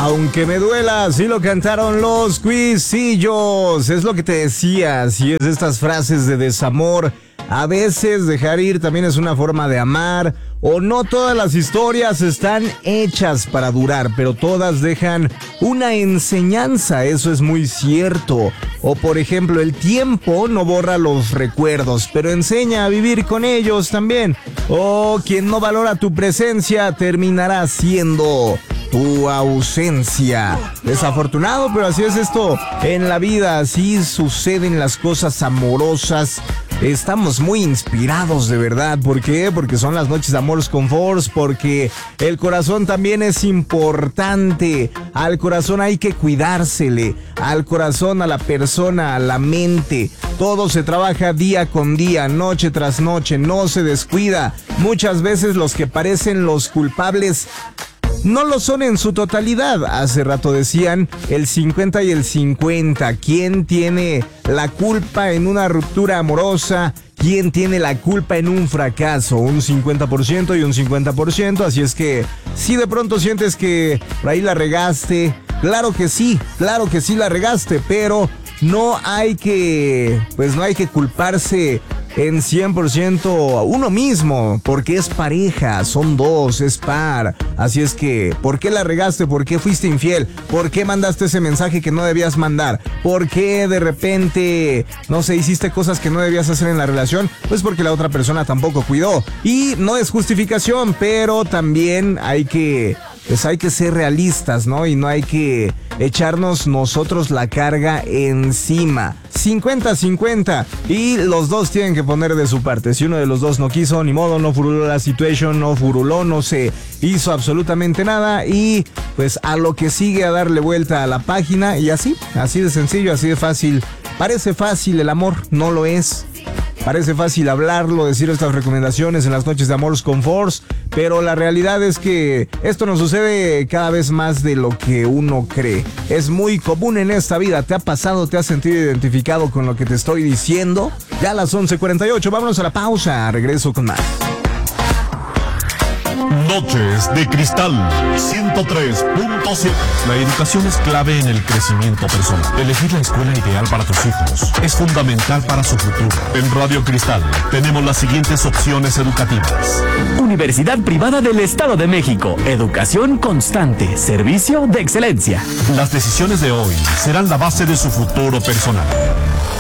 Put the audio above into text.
Aunque me duela, así lo cantaron los Cuisillos. Es lo que te decía, si es de estas frases de desamor. A veces dejar ir también es una forma de amar. O no todas las historias están hechas para durar, pero todas dejan una enseñanza, eso es muy cierto. O por ejemplo, el tiempo no borra los recuerdos, pero enseña a vivir con ellos también. O quien no valora tu presencia terminará siendo tu ausencia. Desafortunado, pero así es esto en la vida, así suceden las cosas amorosas. Estamos muy inspirados de verdad. ¿Por qué? Porque son las noches de Amores con Force, porque el corazón también es importante. Al corazón hay que cuidársele, al corazón, a la persona, a la mente. Todo se trabaja día con día, noche tras noche, no se descuida. Muchas veces los que parecen los culpables no lo son en su totalidad. Hace rato decían el 50 y el 50. ¿Quién tiene la culpa en una ruptura amorosa? ¿Quién tiene la culpa en un fracaso? Un 50% y un 50%. Así es que si de pronto sientes que por ahí la regaste, claro que sí la regaste, pero no hay que culparse en 100% a uno mismo, porque es pareja, son dos, es par. Así es que, ¿por qué la regaste? ¿Por qué fuiste infiel? ¿Por qué mandaste ese mensaje que no debías mandar? ¿Por qué de repente, no sé, hiciste cosas que no debías hacer en la relación? Pues porque la otra persona tampoco cuidó. Y no es justificación, pero también hay que ser realistas, ¿no? Y no hay que echarnos nosotros la carga encima. 50-50 y los dos tienen que poner de su parte. Si uno de los dos no quiso, ni modo, no furuló la situación, no furuló, no se hizo absolutamente nada y pues a lo que sigue, a darle vuelta a la página y así de sencillo, así de fácil. Parece fácil el amor, no lo es. Parece fácil hablarlo, decir estas recomendaciones en las noches de Amores con Force, pero la realidad es que esto nos sucede cada vez más de lo que uno cree. Es muy común en esta vida. ¿Te ha pasado? ¿Te has sentido identificado con lo que te estoy diciendo? Ya a las 11:48, vámonos a la pausa. Regreso con más. Noches de Cristal 103.7. La educación es clave en el crecimiento personal. Elegir la escuela ideal para tus hijos es fundamental para su futuro. En Radio Cristal tenemos las siguientes opciones educativas. Universidad Privada del Estado de México. Educación constante. Servicio de excelencia. Las decisiones de hoy serán la base de su futuro personal.